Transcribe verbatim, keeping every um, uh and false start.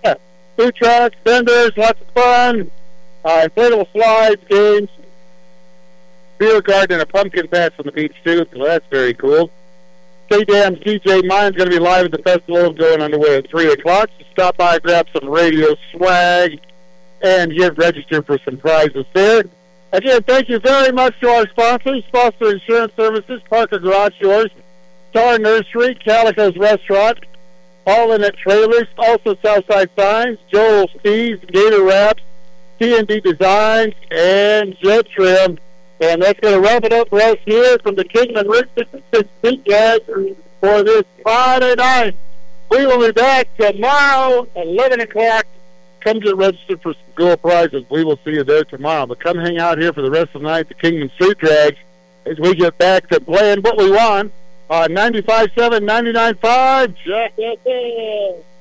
Food trucks, vendors, lots of fun. Uh, inflatable slides, games, beer garden, and a pumpkin patch on the beach, too. So that's very cool. K-Dam's D J Mine's going to be live at the festival going underway at three o'clock. So stop by, grab some radio swag, and get registered for some prizes there. Again, thank you very much to our sponsors, Foster Insurance Services, Parker Garage Doors, Star Nursery, Calico's Restaurant, All In It Trailers, also Southside Signs, Joel Steve's, Gator Wraps, T and D Designs, and Jet Trim. And that's going to wrap it up for us here from the Kingman Richardson Street Guys for this Friday night. We will be back tomorrow at eleven o'clock. Come get registered for some girl prizes. We will see you there tomorrow. But come hang out here for the rest of the night at the Kingman Street Drags as we get back to playing what we want on ninety-five point seven, ninety-nine point five Jack F M.